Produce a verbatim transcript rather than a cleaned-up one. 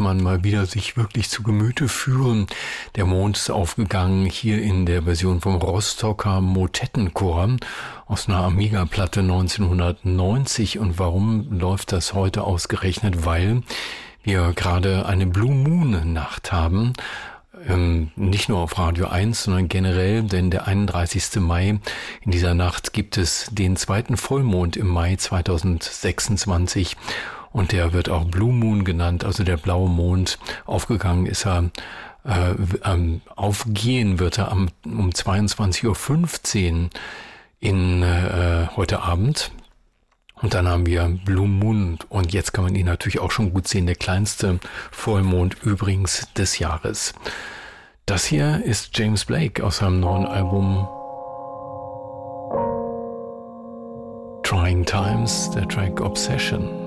man mal wieder sich wirklich zu Gemüte führen. Der Mond ist aufgegangen, hier in der Version vom Rostocker Motettenchor aus einer Amiga-Platte neunzehnhundertneunzig. Und warum läuft das heute ausgerechnet? Weil wir gerade eine Blue Moon Nacht haben. Ähm, nicht nur auf Radio eins, sondern generell, denn der einunddreißigste Mai, in dieser Nacht gibt es den zweiten Vollmond im Mai zweitausendsechsundzwanzig und der wird auch Blue Moon genannt, also der blaue Mond. Aufgegangen ist er, äh, ähm, aufgehen wird er am, um zweiundzwanzig Uhr fünfzehn in äh, heute Abend. Und dann haben wir Blue Moon und jetzt kann man ihn natürlich auch schon gut sehen, der kleinste Vollmond übrigens des Jahres. Das hier ist James Blake aus seinem neuen Album Trying Times, der Track Obsession.